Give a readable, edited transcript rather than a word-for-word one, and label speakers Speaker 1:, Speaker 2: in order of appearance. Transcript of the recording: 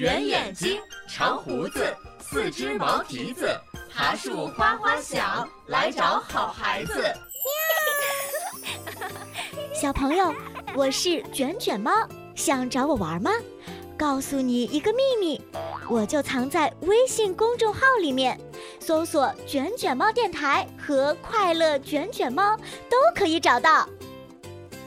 Speaker 1: 圆眼睛，长胡子，4只毛蹄子，爬树哗哗响，来找好孩子。
Speaker 2: 小朋友，我是卷卷猫，想找我玩吗？告诉你一个秘密，我就藏在微信公众号里面，搜索卷卷猫电台和快乐卷卷猫都可以找到。